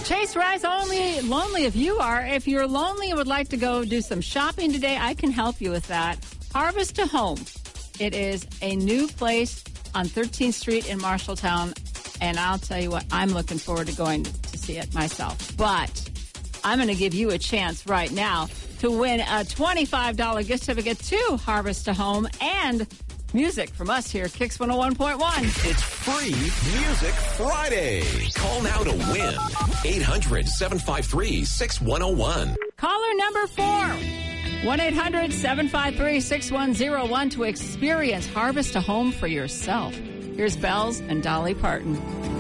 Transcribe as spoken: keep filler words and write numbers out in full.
Chase Rice, only lonely if you are. If you're lonely and would like to go do some shopping today, I can help you with that. Harvest to Home. It is a new place on thirteenth Street in Marshalltown, and I'll tell you what, I'm looking forward to going to see it myself. But I'm going to give you a chance right now to win a twenty-five dollars gift certificate to Harvest to Home and music from us here at Kix one oh one point one. It's Free Music Friday. Call now to win. eight hundred, seven five three, six one oh one. Caller number four. one eight hundred, seven five three, six one oh one to experience Harvest to Home for yourself. Here's Bells and Dolly Parton.